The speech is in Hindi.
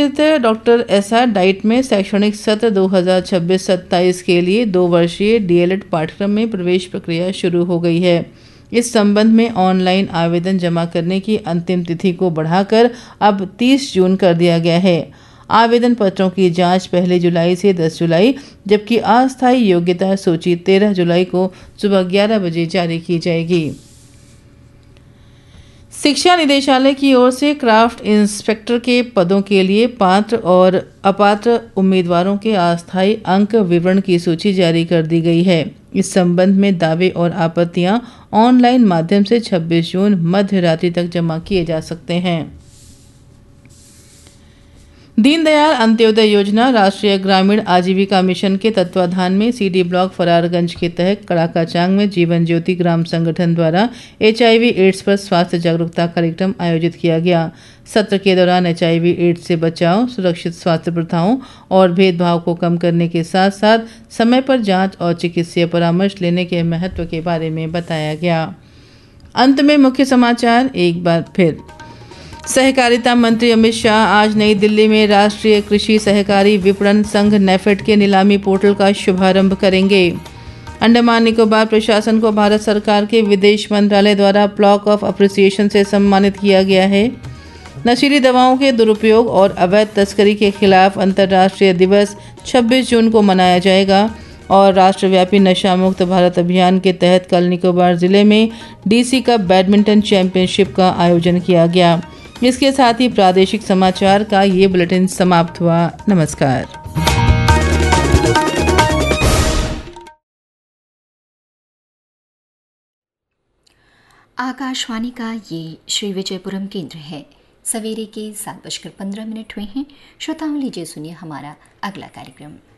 निम्नलिखित डॉक्टर एसआर डाइट में शैक्षणिक सत्र 2026-27 के लिए 2 वर्षीय डीएलएड पाठ्यक्रम में प्रवेश प्रक्रिया शुरू हो गई है। इस संबंध में ऑनलाइन आवेदन जमा करने की अंतिम तिथि को बढ़ाकर अब 30 जून कर दिया गया है। आवेदन पत्रों की जांच 1 जुलाई से 10 जुलाई, जबकि अस्थायी योग्यता सूची 13 जुलाई को सुबह 11 बजे जारी की जाएगी। शिक्षा निदेशालय की ओर से क्राफ्ट इंस्पेक्टर के पदों के लिए पात्र और अपात्र उम्मीदवारों के अस्थायी अंक विवरण की सूची जारी कर दी गई है। इस संबंध में दावे और आपत्तियां ऑनलाइन माध्यम से 26 जून मध्य रात्रि तक जमा किए जा सकते हैं। दीनदयाल अंत्योदय योजना राष्ट्रीय ग्रामीण आजीविका मिशन के तत्वाधान में सीडी ब्लॉक फरारगंज के तहत कड़ाकाचांग में जीवन ज्योति ग्राम संगठन द्वारा एचआईवी एड्स पर स्वास्थ्य जागरूकता कार्यक्रम आयोजित किया गया। सत्र के दौरान एचआईवी एड्स से बचाव, सुरक्षित स्वास्थ्य प्रथाओं और भेदभाव को कम करने के साथ साथ समय पर जांच और चिकित्सीय परामर्श लेने के महत्व के बारे में बताया गया। अंत में मुख्य समाचार एक बार फिर। सहकारिता मंत्री अमित शाह आज नई दिल्ली में राष्ट्रीय कृषि सहकारी विपणन संघ नेफेड के नीलामी पोर्टल का शुभारंभ करेंगे। अंडमान निकोबार प्रशासन को भारत सरकार के विदेश मंत्रालय द्वारा ब्लॉक ऑफ अप्रिसिएशन से सम्मानित किया गया है। नशीली दवाओं के दुरुपयोग और अवैध तस्करी के खिलाफ अंतर्राष्ट्रीय दिवस 26 जून को मनाया जाएगा। और राष्ट्रव्यापी नशा मुक्त भारत अभियान के तहत कल निकोबार जिले में डीसी कप बैडमिंटन चैंपियनशिप का आयोजन किया गया। इसके साथ ही प्रादेशिक समाचार का ये बुलेटिन समाप्त हुआ। नमस्कार। आकाशवाणी का ये श्री विजयपुरम केंद्र है। सवेरे के 7:15 हुए हैं। श्रोताओं, लीजिए सुनिए हमारा अगला कार्यक्रम।